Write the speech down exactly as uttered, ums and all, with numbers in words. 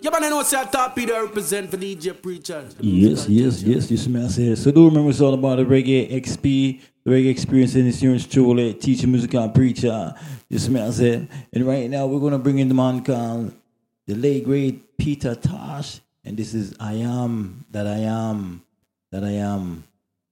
You better know say top Peter represent for D J Preacher. Yes, yes, yes, yes, man. I say. So do remember it's all about the reggae X P, the reggae experience in the Stearns Truly, teaching music and preacher. Yes, man. I say. And right now we're gonna bring in the man called the late great Peter Tosh, and this is I Am That I Am That I Am.